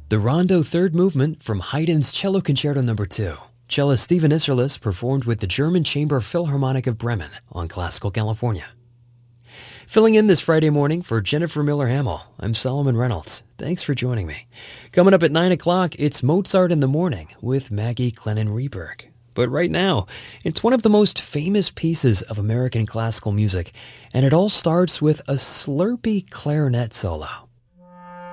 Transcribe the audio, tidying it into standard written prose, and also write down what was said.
The Rondo Third Movement from Haydn's Cello Concerto No. 2. Cellist Stephen Isserlis performed with the German Chamber Philharmonic of Bremen on Classical California. Filling in this Friday morning for Jennifer Miller-Hamill, I'm Solomon Reynolds. Thanks for joining me. Coming up at 9 o'clock, it's Mozart in the Morning with Maggie Glennon-Rieberg. But right now, it's one of the most famous pieces of American classical music, and it all starts with a slurpy clarinet solo.